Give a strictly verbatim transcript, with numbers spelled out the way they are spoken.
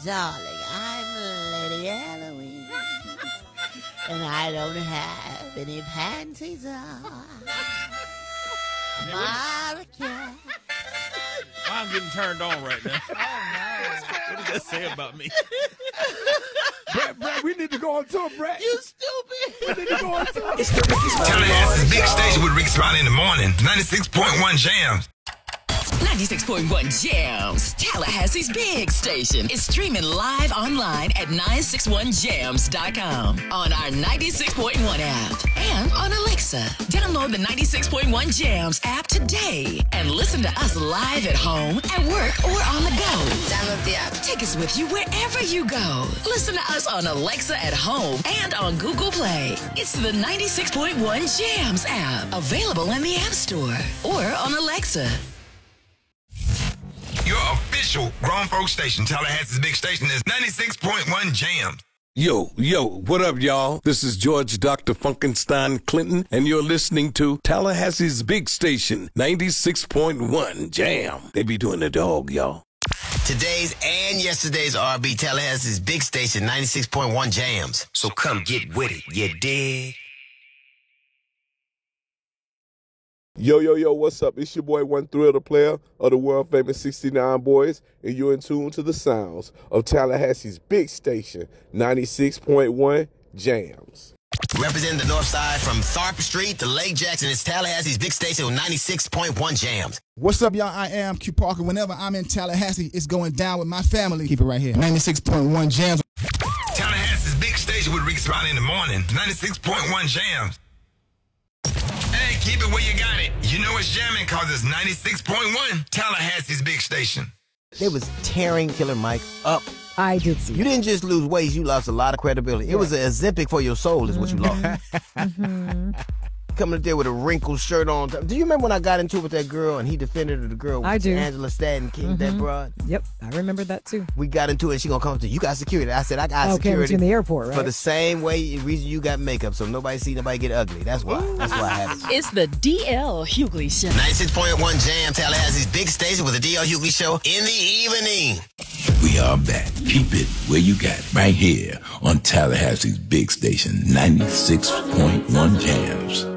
darling, I'm Lady Eloise, and I don't have any panties on. Marika. I'm getting turned on right now. Oh, no. What does that say about me? Brett, Brett, we need to go on tour, Brett. You stupid. We need to go on tour. It's the Ricky Tallahassee's big station with Ricky Smiley in the morning. ninety-six point one Jams. ninety-six point one Jams, Tallahassee's big station, is streaming live online at nine six one jams dot com, on our ninety-six point one app, and on Alexa. Download the ninety-six point one Jams app today and listen to us live at home, at work, or on the go. Download the app. Take us with you wherever you go. Listen to us on Alexa at home and on Google Play. It's the ninety-six point one Jams app, available in the App Store or on Alexa. Your official grown folk station, Tallahassee's big station, is ninety-six point one Jams. Yo, yo, what up, y'all? This is George Doctor Funkenstein Clinton, and you're listening to Tallahassee's big station, ninety-six point one Jam. They be doing the dog, y'all. Today's and yesterday's R and B, Tallahassee's big station, ninety-six point one Jams. So come get with it, you dig? Yo, yo, yo, what's up? It's your boy, One Thrill, the player of the world-famous sixty-nine Boys, and you're in tune to the sounds of Tallahassee's big station, ninety-six point one Jams. Representing the north side from Tharp Street to Lake Jackson, it's Tallahassee's big station with ninety-six point one Jams. What's up, y'all? I am Q Parker. Whenever I'm in Tallahassee, it's going down with my family. Keep it right here. ninety-six point one Jams. Tallahassee's big station with Ricky Smiley in the morning. ninety-six point one Jams. Hey, keep it where you got it. You know it's jamming because it's ninety-six point one Tallahassee's big station. They was tearing Killer Mike up. I did see You that. didn't just lose weight, you lost a lot of credibility. It was an Ozempic for your soul is what you lost. Mm-hmm. Coming up there with a wrinkled shirt on. Do you remember when I got into it with that girl and he defended the girl? I do. Angela Staten King, that Mhm. broad. Yep, I remember that too. We got into it and she gonna come to you got security. I said I got Okay, security in the airport, right? for the same way reason you got makeup, so nobody see nobody get ugly. That's why. That's why I have it. It's the D L Hughley Show. ninety-six point one Jam, Tallahassee's big station with the D L Hughley Show in the evening. We are back. Keep it where you got it. Right here on Tallahassee's big station, ninety-six point one Jams.